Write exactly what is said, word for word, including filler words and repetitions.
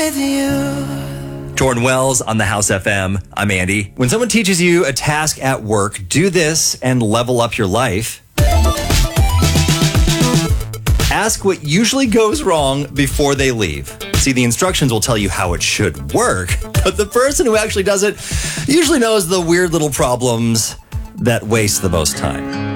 Jordan Wells on the House F M. I'm Andy. When someone teaches you a task at work, do this and level up your life. Ask what usually goes wrong before they leave. See, the instructions will tell you how it should work, but the person who actually does it usually knows the weird little problems that waste the most time.